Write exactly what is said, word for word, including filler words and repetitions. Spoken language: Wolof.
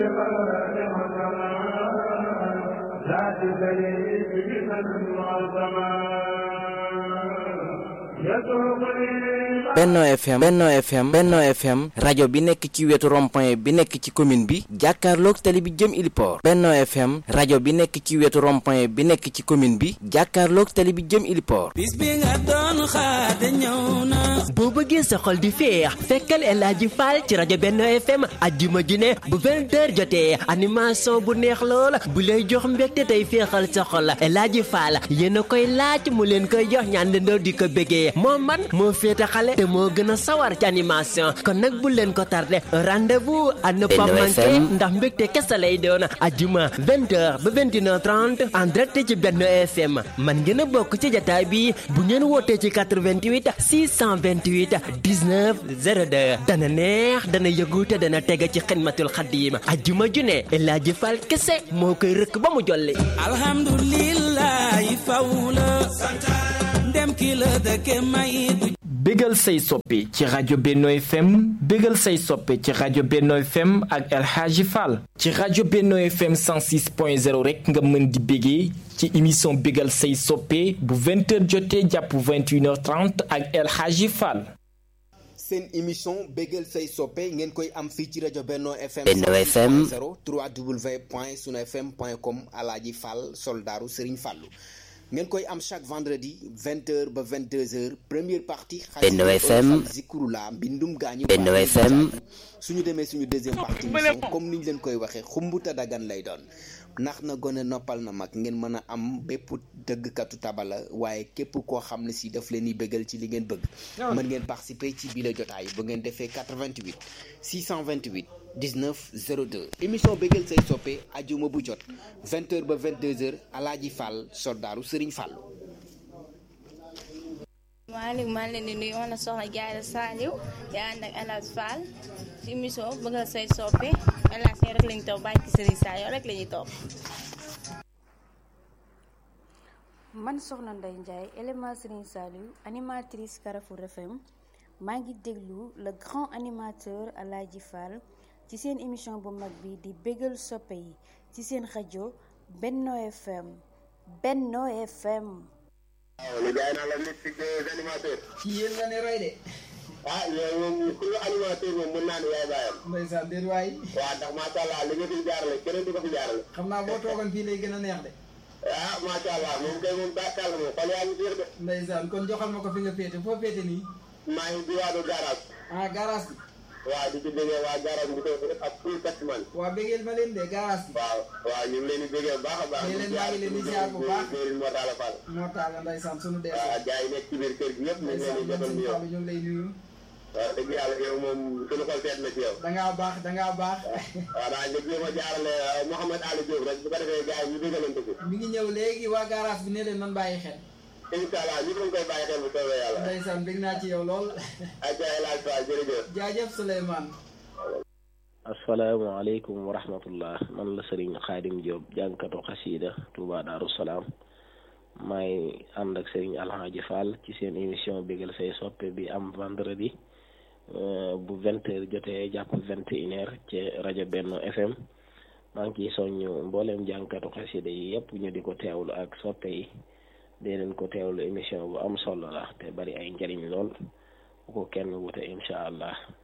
Benno F M Benno F M Benno F M rajo bi nekk ci wetu rond-point bi nekk ci commune bi jàkkaarloog tali bi jëm Iliport. Benno F M rajo bi nekk ci wetu rond-point bi nekk ci commune bi jàkkaarloog tali bi jëm Iliport. bis bi nga doon xaar de ñëw na. boo bëggee sa xol di feex fekkal El Hadji Fall ci rajo Benno F M ajjuma ju ne bu vingt heures jotee animation bu neex lool bu lay jox mbégte tey feexal sa xol El Hadji Fall yéen a koy laaj mu leen koy jox ñaan ndoo di ko bëggee moo man moo féete xale te moo gën a sawar ci animation kon nag bu leen ko tardé rendez-vous à ne pas manquer ndax mbégte kese lay doon ajjuma vingt heures ba vingt et une heures trente en direct ci Benno F M man ngeen a bokk ci jataay bi bu ngeen wootee ci quatre-vingt-huit six cent vingt-huit dix-neuf zéro deux dana neex dana yëgu te dana tege ci xidmatul xadim ajjuma ju ne El Hadji Fall kese moo koy rëkk ba mu jolli. alhamdulilah fawla ndem ki la dëkke may du bégal say soppe ci rajo Benno F M bégal say soppe ci rajo Benno F M ak El Hadji Fall ci rajo Benno F M cent six point zéro rek nga mën di bégee ci émission bégal say soppe bu vingt heures jotee jàpp vingt et une heures trente ak El Hadji Fall. seen émission bégal say soppe ngeen koy am fii ci rajo Benno F M Benno F M w w w point sunu f m point com El Hadji Fall soldaaru Serigne Fallou ngeen koy am chaque vendredi vingt heures ba vingt-deux heures première partie Benno F M zikrula mbindum gaañu Benno F M suñu demee suñu deuxième partie mission comme niñ leen koy waxee xumbuta dagan lay doon ndax na gone noppal na mag ngeen mën a am bépp dëggkatu tabala waaye képp koo xam ne si daf leen di bégal ci li ngeen bëgg mën ngeen participer ci biir jotaay bu ngeen defee quatre-vingt-huit six cent vingt-huit dix-neuf zéro deux émission bégal say soppe ajuma bu jot vingt heures ba vingt-deux heures El Hadji Fall soldaaru Serigne Fallou. maaleykum maa ngi leen di nuyu woon na soxna Diarra Saliou di ànd ak El Hadji Fall ci émission bégal say soppe El Hadji rek lañu toog bàyyi ci Serigne Saliou rek lañuy toog. man soxna Ndeye Ndiaye élément Serigne Saliou animatrice Carrefour F M maa ngi déglu le grand animateur El Hadji Fall ci seen émission bu mag bi di bégal soppe yi ci seen rajo Benno F M Benno F M. waaw li jaay naa la mystique des animateurs. ci yéen nga ne roy de. ah yow moom ku animateur moom mën naa ne yaay baayam. ndeysaan déet waay. waaw ndax macha allah li nga fi jaarale keneen du ko fi jaarale. xam naa boo toogoon fii lay gën a neex de. ah macha allah moom kay moom bàkkaal la moom xol yaa ngi fiir de. ndeysaan kon joxal ma ko fi nga féete foo féete nii. maa ngi diwaanu garage. ah garage bi. waaw di ci déggee waa garage bi ko def ak full taximan. waaw bégeel ma leen de garage bi. waaw waaw ñu ngi leen di bégee bu baax a baax. ñu leen maa ngi leen di ziar bu baax Serigne Mor Talla Fall. Mor Talla ndeysaan sunu dee. waaw gars yi nekk ci biir kër gi yëpp ñu ngi leen di jotal nuyoo. ñu ngi lay nuyu. waaw dëgg yàlla yow moom suñu xol seet na ci yow. da ngaa baax da ngaa baax. waaw daa nga jéem a jaarale Mouhamed Ali Diop rek bu ko defee gars yi ñu bégalante ko. mi ngi ñëw léegi waa garage bi ne leen man bàyyi xel. incha allah ñu ngi koy bàyyi xel bu soobee yàlla. ndeysaan bég naa ci yow lool. ayca El Hadji Fall jërëjëf. jaajëf Souleymane. asalaamaaleykum wa rahmatullah man la Serigne Khadim Diop jànkatu xasiida Touba Darou Salaam maay ànd ak Serigne El Hadji Fall ci seen émission bégal say soppe bi am vendredi bu vingt heures jotee jàpp vingt et une heures ci rajo Benno F M maa ngi ciy soññ mbooleem jànkatu xasiida yi yëpp ñu di ko teewlu ak soppe yi dee leen ko teewlu émission bu am solo la te bari ay njariñ lool bu ko kenn wute incha allah